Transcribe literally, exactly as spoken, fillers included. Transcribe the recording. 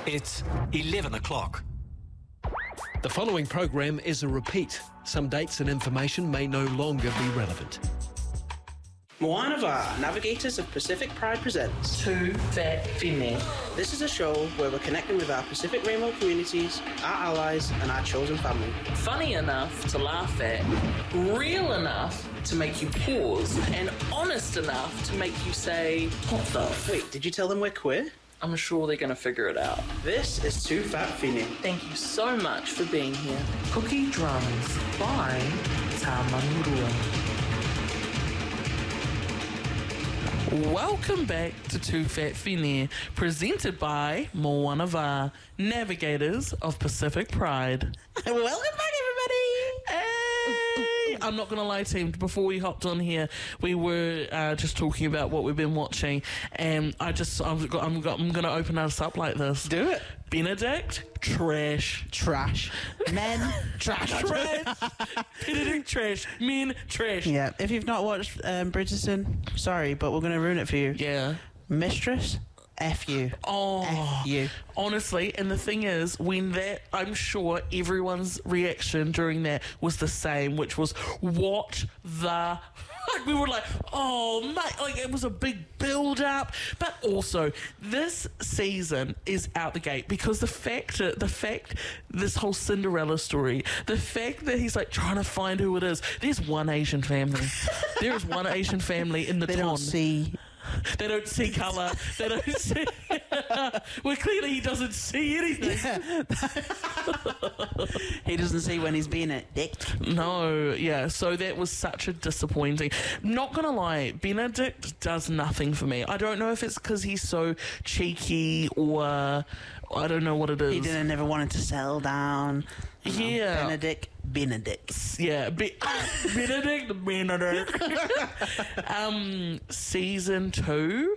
It's eleven o'clock. The following program is a repeat. Some dates and information may no longer be relevant. Moana Wā, Navigators of Pacific Pride presents Too Fat Fine. This is a show where we're connecting with our Pacific Rainbow communities, our allies, and our chosen family. Funny enough to laugh at, real enough to make you pause, and honest enough to make you say, what the? Wait, did you tell them we're queer? I'm sure they're going to figure it out. This is Too Fat Fine. Thank you so much for being here. Cookie Drums by Tamanurua. Welcome back to Too Fat Fine, presented by Moana Wā, Navigators of Pacific Pride. Welcome back, everybody! Hey! I'm not going to lie, team. Before we hopped on here, we were uh, just talking about what we've been watching, and I just, I'm, I'm, I'm going to open us up like this. Do it. Benedict, trash. Trash. Men, trash. Trash. Benedict, trash. Men, trash. Yeah, if you've not watched um, Bridgerton, sorry, but we're going to ruin it for you. Yeah. Mistress, F you. Oh, F you. Honestly, and the thing is, when that, I'm sure everyone's reaction during that was the same, which was, what the... Like, we were like, oh, mate, like, it was a big build-up. But also, this season is out the gate because the fact, the fact, this whole Cinderella story, the fact that he's, like, trying to find who it is, there's one Asian family. There is one Asian family in the They ton. don't see... They don't see colour. They don't see... well, clearly he doesn't see anything. Yeah. He doesn't see when he's being a dick. No, yeah, so that was such a disappointing. Not gonna lie, Benedict does nothing for me. I don't know if it's because he's so cheeky or I don't know what it is. He didn't ever wanted to settle down. You know, Yeah. Benedict, Benedict. Yeah, Be- Benedict, Benedict. um, season two,